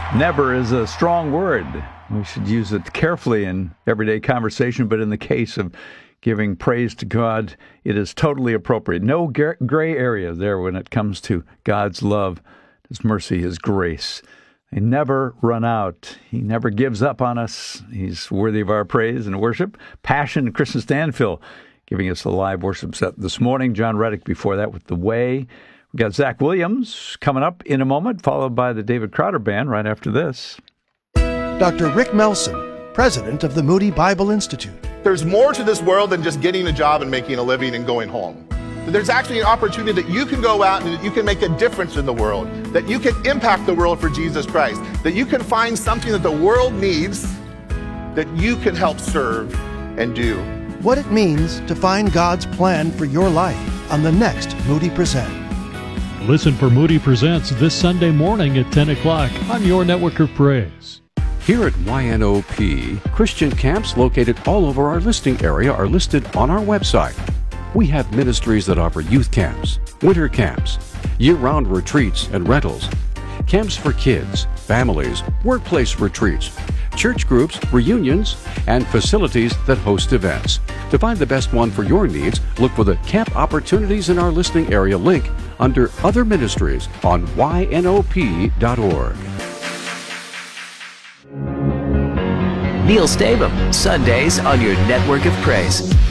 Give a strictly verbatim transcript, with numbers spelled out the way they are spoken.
Never is a strong word. We should use it carefully in everyday conversation, but in the case of giving praise to God, it is totally appropriate. No gray area there when it comes to God's love, His mercy, His grace. They never run out. He never gives up on us. He's worthy of our praise and worship. Passion and Kristen Stanfill giving us a live worship set this morning. John Reddick before that with The Way. We got Zach Williams coming up in a moment, followed by the David Crowder Band right after this. Doctor Rick Melson, president of the Moody Bible Institute. There's more to this world than just getting a job and making a living and going home. There's actually an opportunity that you can go out and that you can make a difference in the world, that you can impact the world for Jesus Christ, that you can find something that the world needs that you can help serve and do. What it means to find God's plan for your life on the next Moody Present. Listen for Moody Presents this Sunday morning at ten o'clock on your network of praise. Here at Y N O P, Christian camps located all over our listing area are listed on our website. We have ministries that offer youth camps, winter camps, year-round retreats and rentals, camps for kids, families, workplace retreats, church groups, reunions, and facilities that host events. To find the best one for your needs, look for the Camp Opportunities in our listing area link under Other Ministries on Y N O P dot org. Neil Stavum, Sundays on your network of praise.